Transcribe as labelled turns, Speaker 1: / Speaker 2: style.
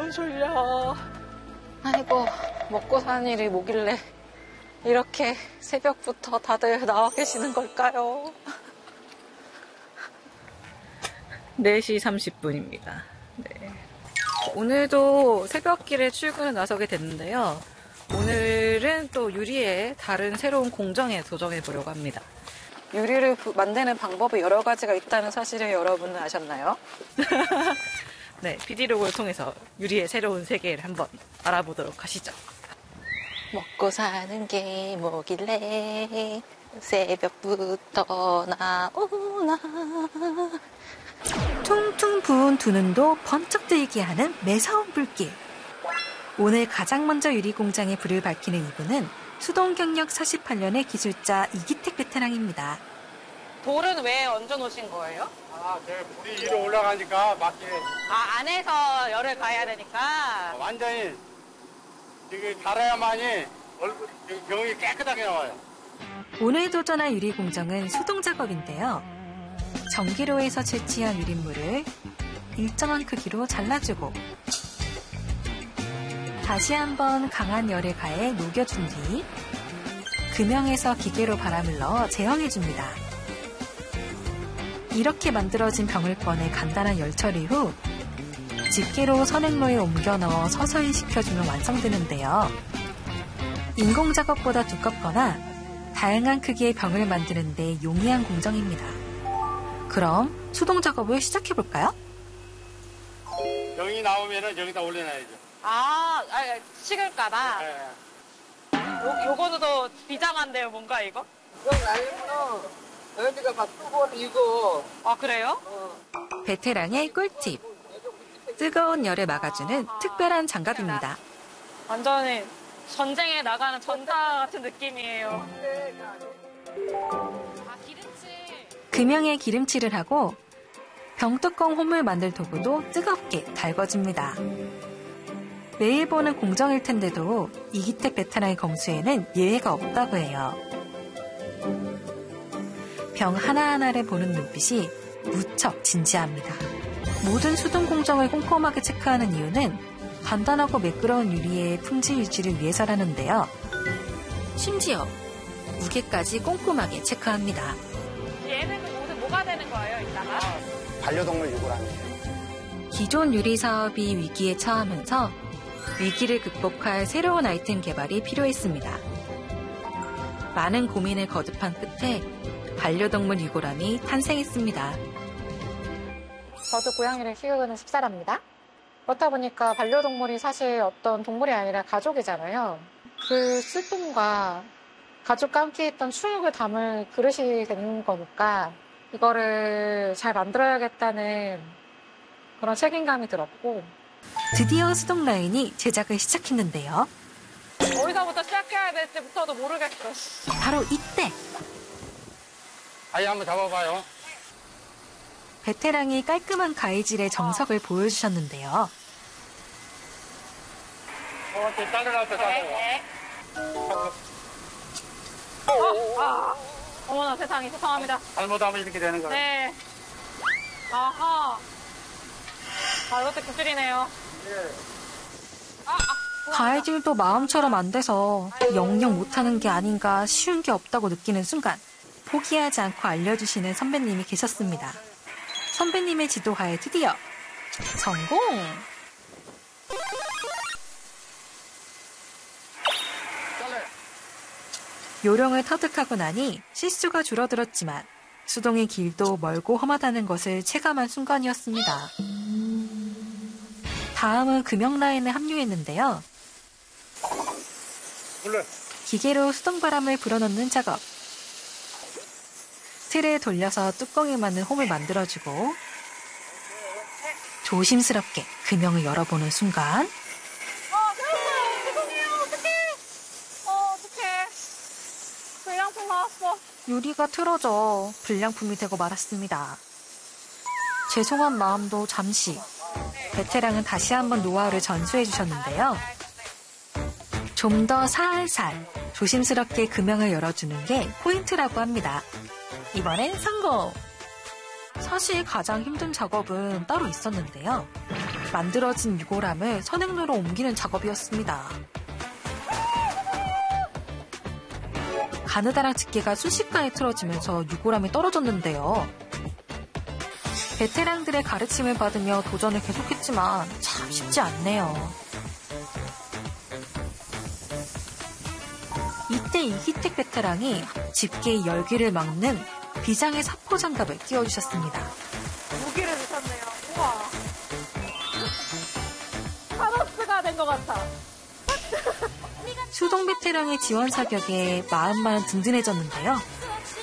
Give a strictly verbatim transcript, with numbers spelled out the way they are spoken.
Speaker 1: 너무 졸려. 아이고, 먹고 사는 일이 뭐길래 이렇게 새벽부터 다들 나와 계시는 걸까요? 네 시 삼십 분입니다. 네. 오늘도 새벽길에 출근을 나서게 됐는데요. 오늘은 또 유리의 다른 새로운 공정에 도전해 보려고 합니다. 유리를 만드는 방법이 여러 가지가 있다는 사실을 여러분은 아셨나요? 네, 피디로그를 통해서 유리의 새로운 세계를 한번 알아보도록 하시죠. 먹고 사는 게 뭐길래 새벽부터 나오나.
Speaker 2: 퉁퉁 부은 두 눈도 번쩍 들게 하는 매서운 불길. 오늘 가장 먼저 유리 공장에 불을 밝히는 이분은 수동 경력 사십팔 년의 기술자 이기택 베테랑입니다.
Speaker 1: 돌은 왜 얹어 놓으신 거예요?
Speaker 3: 아, 저 불이 위로 올라가니까 맞게.
Speaker 1: 아, 안에서 열을 가해야 되니까?
Speaker 3: 완전히 이게 달아야만이 얼굴, 병이 깨끗하게 나와요.
Speaker 2: 오늘 도전할 유리 공정은 수동 작업인데요. 전기로에서 채취한 유리물을 일정한 크기로 잘라주고 다시 한번 강한 열을 가해 녹여준 뒤 금형에서 기계로 바람을 넣어 제형해줍니다. 이렇게 만들어진 병을 꺼내 간단한 열 처리 후 집게로 선행로에 옮겨 넣어 서서히 식혀주면 완성되는데요. 인공 작업보다 두껍거나 다양한 크기의 병을 만드는 데 용이한 공정입니다. 그럼 수동 작업을 시작해볼까요?
Speaker 3: 병이 나오면은 여기다 올려놔야죠.
Speaker 1: 아, 아 식을까봐?
Speaker 3: 네.
Speaker 1: 요, 요거는 더 비장한데요, 뭔가 이거?
Speaker 4: 이건 아니구나. 여기가 막 뜨거워, 이거.
Speaker 1: 아, 그래요?
Speaker 4: 어.
Speaker 2: 베테랑의 꿀팁. 뜨거운 열을 막아주는 특별한 장갑입니다.
Speaker 1: 완전히 전쟁에 나가는 전사 같은 느낌이에요. 아, 기름칠.
Speaker 2: 금형에 기름칠을 하고 병뚜껑 홈을 만들 도구도 뜨겁게 달궈줍니다. 매일 보는 공정일 텐데도 이기택 베테랑의 검수에는 예외가 없다고 해요. 병 하나하나를 보는 눈빛이 무척 진지합니다. 모든 수동 공정을 꼼꼼하게 체크하는 이유는 간단하고 매끄러운 유리의 품질 유지를 위해서라는데요. 심지어 무게까지 꼼꼼하게 체크합니다.
Speaker 1: 얘는 모두 뭐가 되는 거예요, 이따가?
Speaker 3: 반려동물 유골함이에요.
Speaker 2: 기존 유리 사업이 위기에 처하면서 위기를 극복할 새로운 아이템 개발이 필요했습니다. 많은 고민을 거듭한 끝에 반려동물 유골함이 탄생했습니다.
Speaker 5: 저도 고양이를 키우는 집사랍니다. 그렇다 보니까 반려동물이 사실 어떤 동물이 아니라 가족이잖아요. 그 슬픔과 가족과 함께 했던 추억을 담을 그릇이 되는 거니까 이거를 잘 만들어야겠다는 그런 책임감이 들었고,
Speaker 2: 드디어 수동 라인이 제작을 시작했는데요.
Speaker 1: 어디서부터 시작해야 될지부터도 모르겠어.
Speaker 2: 바로 이때
Speaker 3: 아예 한번 잡아봐요.
Speaker 2: 베테랑이 깔끔한 가위질의 정석을 보여주셨는데요.
Speaker 3: 어, 저 잘라놨다, 잘라.
Speaker 1: 네. 아, 아. 어머나 세상에, 죄송합니다.
Speaker 3: 잘못하면 이렇게 되는 거예요.
Speaker 1: 네. 아하. 아, 이것도 기술이네요.
Speaker 3: 예.
Speaker 1: 아, 아.
Speaker 2: 가위질도 마음처럼 안 돼서 영영 못하는 게 아닌가, 쉬운 게 없다고 느끼는 순간 포기하지 않고 알려주시는 선배님이 계셨습니다. 선배님의 지도하에 드디어 성공! 요령을 터득하고 나니 실수가 줄어들었지만 수동의 길도 멀고 험하다는 것을 체감한 순간이었습니다. 다음은 금형 라인에 합류했는데요.
Speaker 3: 물론.
Speaker 2: 기계로 수동바람을 불어넣는 작업. 틀에 돌려서 뚜껑에 맞는 홈을 만들어주고 조심스럽게 금형을 열어보는 순간
Speaker 1: 어, 세상에, 죄송해요. 어떡해. 어, 어떡해. 불량품 나왔어.
Speaker 2: 유리가 틀어져 불량품이 되고 말았습니다. 죄송한 마음도 잠시. 베테랑은 다시 한번 노하우를 전수해 주셨는데요. 좀 더 살살 조심스럽게 금형을 열어주는 게 포인트라고 합니다. 이번엔 성공! 사실 가장 힘든 작업은 따로 있었는데요. 만들어진 유골함을 선행로로 옮기는 작업이었습니다. 가느다란 집게가 순식간에 틀어지면서 유골함이 떨어졌는데요. 베테랑들의 가르침을 받으며 도전을 계속했지만 참 쉽지 않네요. 이때 이기택 베테랑이 집게의 열기를 막는 비장의 사포 장갑을 끼워주셨습니다.
Speaker 5: 무기를 주셨네요. 우와. 타노스가 된 것 같아.
Speaker 2: 수동 베테랑의 지원 사격에 마음만 든든해졌는데요.